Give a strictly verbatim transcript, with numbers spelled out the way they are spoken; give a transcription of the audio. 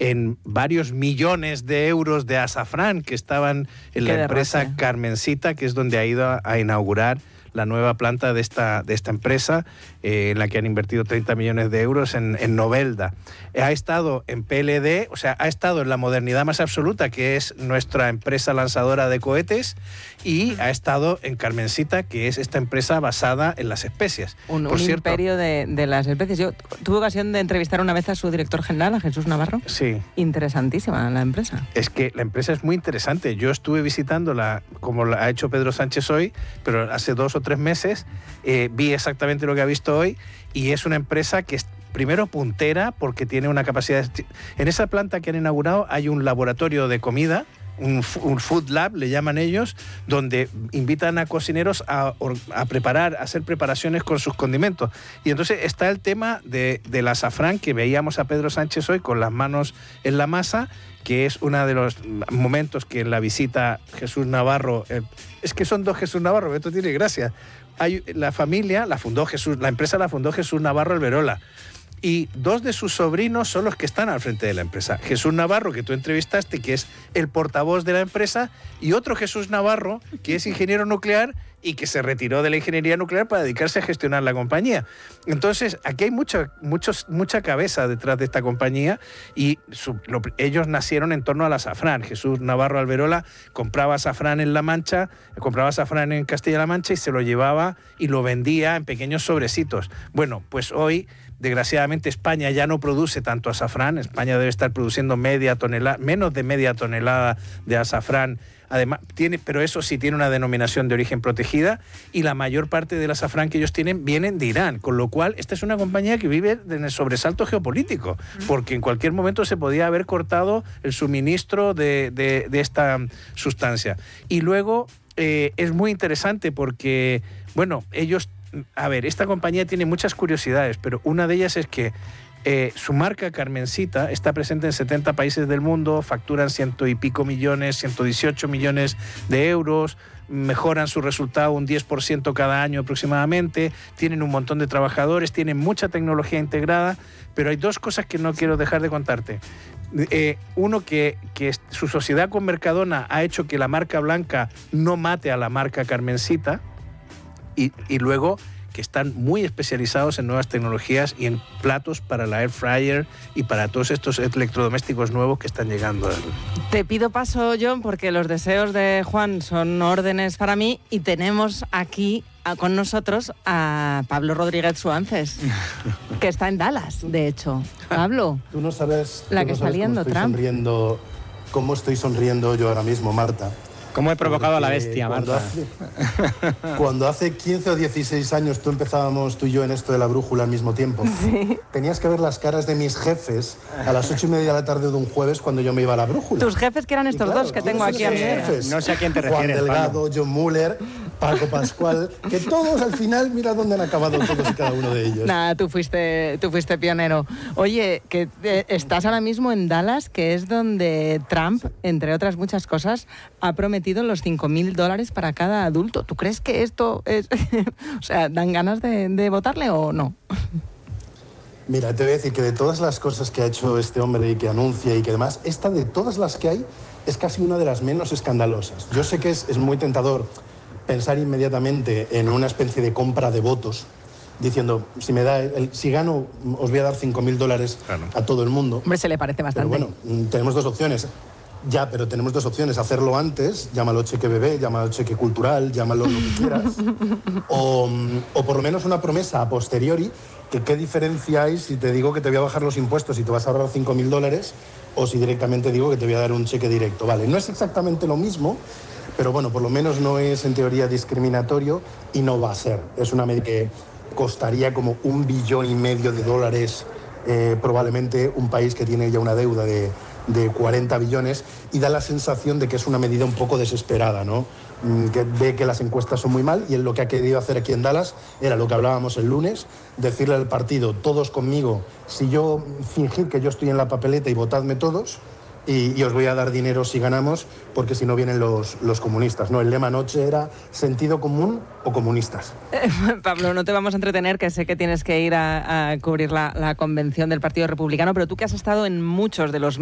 en varios millones de euros de azafrán que estaban en la empresa Carmencita, que es donde ha ido a, a inaugurar la nueva planta de esta, de esta empresa, eh, en la que han invertido treinta millones de euros en, en Novelda. Ha estado en P L D, o sea, ha estado en la modernidad más absoluta, que es nuestra empresa lanzadora de cohetes, y ha estado en Carmencita, que es esta empresa basada en las especias. Un, Por un cierto, imperio de, de las especies. Yo tuve ocasión de entrevistar una vez a su director general, a Jesús Navarro. Sí. Interesantísima la empresa. Es que la empresa es muy interesante. Yo estuve visitándola, como la ha hecho Pedro Sánchez hoy, pero hace dos o tres meses, eh, vi exactamente lo que ha visto hoy, y es una empresa que es primero puntera porque tiene una capacidad... De... En esa planta que han inaugurado hay un laboratorio de comida, un, un food lab, le llaman ellos, donde invitan a cocineros a, a preparar, a hacer preparaciones con sus condimentos. Y entonces está el tema de, del azafrán, que veíamos a Pedro Sánchez hoy con las manos en la masa, que es uno de los momentos que en la visita Jesús Navarro... Eh, es que son dos Jesús Navarro, esto tiene gracia. Hay, la familia la fundó Jesús, la empresa la fundó Jesús Navarro Alberola. Y dos de sus sobrinos son los que están al frente de la empresa. Jesús Navarro, que tú entrevistaste, que es el portavoz de la empresa, y otro Jesús Navarro, que es ingeniero nuclear y que se retiró de la ingeniería nuclear para dedicarse a gestionar la compañía. Entonces, aquí hay mucha, muchos, mucha cabeza detrás de esta compañía, y su, lo, ellos nacieron en torno al azafrán. Jesús Navarro Alberola compraba azafrán en La Mancha, compraba azafrán en Castilla-La Mancha y se lo llevaba y lo vendía en pequeños sobrecitos. Bueno, pues hoy... Desgraciadamente España ya no produce tanto azafrán. España debe estar produciendo media tonelada, menos de media tonelada de azafrán. Además, tiene, pero eso sí tiene una denominación de origen protegida, y la mayor parte del azafrán que ellos tienen vienen de Irán, con lo cual esta es una compañía que vive en el sobresalto geopolítico, porque en cualquier momento se podía haber cortado el suministro de, de, de esta sustancia. Y luego eh, es muy interesante porque, bueno, ellos... A ver, esta compañía tiene muchas curiosidades, pero una de ellas es que eh, su marca Carmencita está presente en setenta países del mundo, facturan ciento y pico millones, ciento dieciocho millones de euros, mejoran su resultado un diez por ciento cada año aproximadamente, tienen un montón de trabajadores, tienen mucha tecnología integrada, pero hay dos cosas que no quiero dejar de contarte. Eh, uno, que, que su sociedad con Mercadona ha hecho que la marca blanca no mate a la marca Carmencita, Y, y luego que están muy especializados en nuevas tecnologías y en platos para la air fryer y para todos estos electrodomésticos nuevos que están llegando. Te pido paso, John, porque los deseos de Juan son órdenes para mí, y tenemos aquí a, con nosotros a Pablo Rodríguez Suances, que está en Dallas, de hecho. Pablo, tú no sabes, la tú que no está sabes liando cómo estoy Trump. Sonriendo, cómo estoy sonriendo yo ahora mismo, Marta. ¿Cómo he provocado Porque a la bestia, cuando Marta? Hace, cuando hace quince o dieciséis años tú empezábamos tú y yo en esto de la brújula al mismo tiempo, sí. Tenías que ver las caras de mis jefes a las ocho y media de la tarde de un jueves cuando yo me iba a la brújula. Tus jefes, que eran estos claro, dos que tengo aquí a mi jefes? No sé a quién te refieres, Juan Delgado, Pablo. John Muller, Paco Pascual, que todos al final, mira dónde han acabado todos y cada uno de ellos. Nada, tú fuiste, tú fuiste pionero. Oye, que eh, estás ahora mismo en Dallas, que es donde Trump, entre otras muchas cosas, ha prometido los cinco mil dólares para cada adulto. ¿Tú crees que esto es... o sea, ¿dan ganas de, de votarle o no? Mira, te voy a decir que de todas las cosas que ha hecho este hombre y que anuncia y que demás, esta de todas las que hay es casi una de las menos escandalosas. Yo sé que es, es muy tentador pensar inmediatamente en una especie de compra de votos, diciendo, si me da el, si gano, os voy a dar cinco mil dólares claro. a todo el mundo. Hombre, se le parece bastante. Pero bueno, tenemos dos opciones. Ya, pero tenemos dos opciones. Hacerlo antes, llámalo cheque bebé, llámalo cheque cultural, llámalo lo que quieras. O, o por lo menos una promesa a posteriori, que qué diferencia hay si te digo que te voy a bajar los impuestos y te vas a ahorrar cinco mil dólares, o si directamente digo que te voy a dar un cheque directo. Vale, no es exactamente lo mismo, pero bueno, por lo menos no es en teoría discriminatorio y no va a ser. Es una medida que costaría como un billón y medio de dólares, eh, probablemente un país que tiene ya una deuda de... de cuarenta billones, y da la sensación de que es una medida un poco desesperada, ¿no? Que ve que las encuestas son muy mal, y él lo que ha querido hacer aquí en Dallas era lo que hablábamos el lunes, decirle al partido, todos conmigo, si yo fingir que yo estoy en la papeleta y votadme todos, y, y os voy a dar dinero si ganamos, porque si no vienen los, los comunistas, ¿no? El lema anoche era sentido común o comunistas. Eh, Pablo, no te vamos a entretener, que sé que tienes que ir a, a cubrir la, la convención del Partido Republicano, pero tú que has estado en muchos de los